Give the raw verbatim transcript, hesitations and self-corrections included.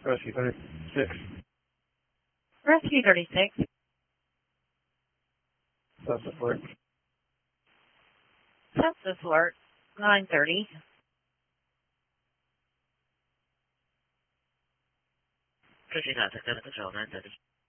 Rescue thirty-six. Rescue thirty-six. Census alert. Census alert. nine thirty. Proceed out to seven control nine thirty.